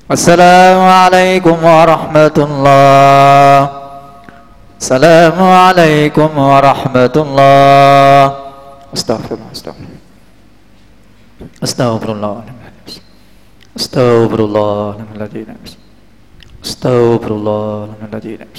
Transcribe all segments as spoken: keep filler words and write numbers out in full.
السلام عليكم ورحمة الله. السلام عليكم ورحمة الله. استغفر الله استغفر استغفر الله استغفر الله الذي لا استغفر الله الذي لا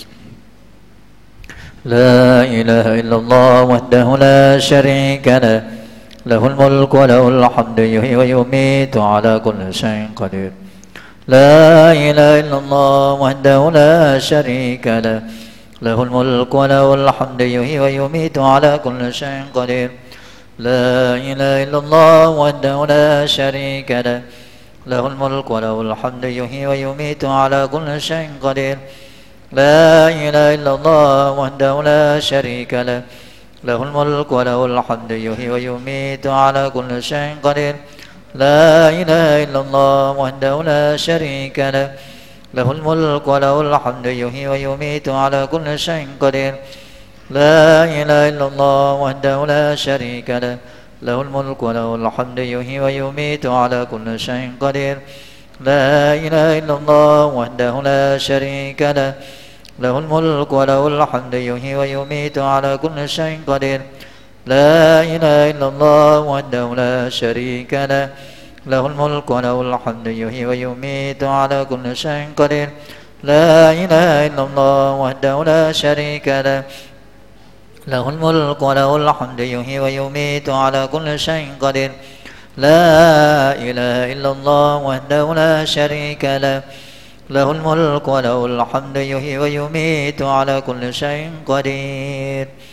لا إله إلا الله وحده لا شريك له له الملك وله الحمد يحيي ويميت على كل شيء قدير. لا إله إلا الله وحده لا شريك له له الملك وله الحمد يحيي ويميت على كل شيء قدير. لا إله إلا الله وحده لا شريك له له الملك وله الحمد يحيي ويميت على كل شيء قدير. لا إله إلا الله وحده لا شريك له له الملك وله الحمد يحيي ويميت على كل شيء قدير. لا إله إلا الله وحده لا شريك له له الملك وله الحمد يحيي ويميت على كل شيء قدير. لا إله إلا الله وحده لا شريك له له الملك وله الحمد يحيي ويميت على كل شيء قدير. لا إله إلا الله وحده لا شريك له له الملك وله الحمد يحيي ويميت على كل شيء قدير. لا إله إلا الله وحده لا شريك له له الملك وله الحمد يحيي ويميت على كل شيء قدير. لا إله إلا الله وحده لا شريك له له الملك وله الحمد يحيي ويميت على كل شيء قدير. لا إله إلا الله وحده لا شريك له له الملك وله الحمد يحيي ويميت على كل شيء قدير.